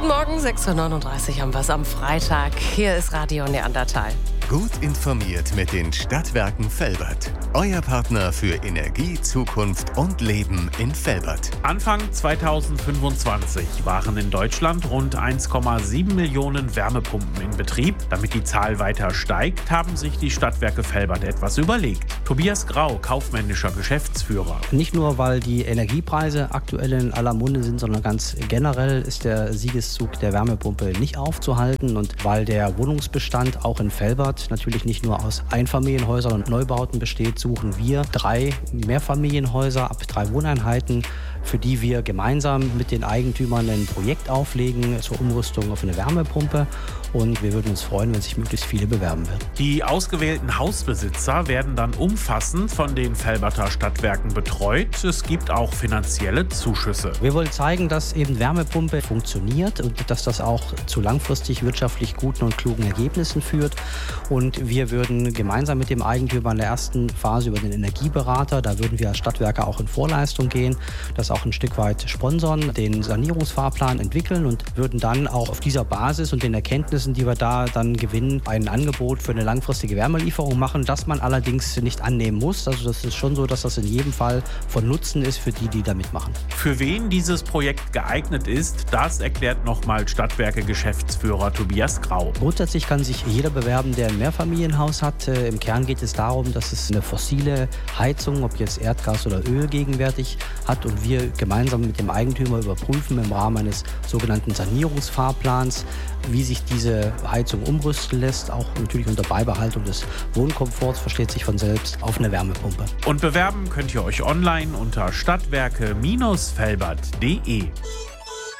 Guten Morgen, 6.39 Uhr haben wir es am Freitag. Hier ist Radio Neandertal. Gut informiert mit den Stadtwerken Velbert. Euer Partner für Energie, Zukunft und Leben in Velbert. Anfang 2025 waren in Deutschland rund 1,7 Millionen Wärmepumpen in Betrieb. Damit die Zahl weiter steigt, haben sich die Stadtwerke Velbert etwas überlegt. Tobias Grau, kaufmännischer Geschäftsführer. Nicht nur, weil die Energiepreise aktuell in aller Munde sind, sondern ganz generell ist der Siegeszug der Wärmepumpe nicht aufzuhalten. Und weil der Wohnungsbestand auch in Velbert natürlich nicht nur aus Einfamilienhäusern und Neubauten besteht, suchen wir 3 Mehrfamilienhäuser ab 3 Wohneinheiten, für die wir gemeinsam mit den Eigentümern ein Projekt auflegen zur Umrüstung auf eine Wärmepumpe. Und wir würden uns freuen, wenn sich möglichst viele bewerben würden. Die ausgewählten Hausbesitzer werden dann umfassend von den Velberter Stadtwerken betreut. Es gibt auch finanzielle Zuschüsse. Wir wollen zeigen, dass eben Wärmepumpe funktioniert und dass das auch zu langfristig wirtschaftlich guten und klugen Ergebnissen führt. Und wir würden gemeinsam mit dem Eigentümer in der ersten Phase über den Energieberater, da würden wir als Stadtwerke auch in Vorleistung gehen, das auch ein Stück weit sponsern, den Sanierungsfahrplan entwickeln und würden dann auch auf dieser Basis und den Erkenntnissen, die wir da dann gewinnen, ein Angebot für eine langfristige Wärmelieferung machen, das man allerdings nicht annehmen muss. Also das ist schon so, dass das in jedem Fall von Nutzen ist für die, die da mitmachen. Für wen dieses Projekt geeignet ist, das erklärt nochmal Stadtwerke-Geschäftsführer Tobias Grau. Grundsätzlich kann sich jeder bewerben, der ein Mehrfamilienhaus hat. Im Kern geht es darum, dass es eine fossile Heizung, ob jetzt Erdgas oder Öl, gegenwärtig hat und wir gemeinsam mit dem Eigentümer überprüfen im Rahmen eines sogenannten Sanierungsfahrplans, wie sich diese Heizung umrüsten lässt, auch natürlich unter Beibehaltung des Wohnkomforts, versteht sich von selbst, auf eine Wärmepumpe. Und bewerben könnt ihr euch online unter stadtwerke-velbert.de.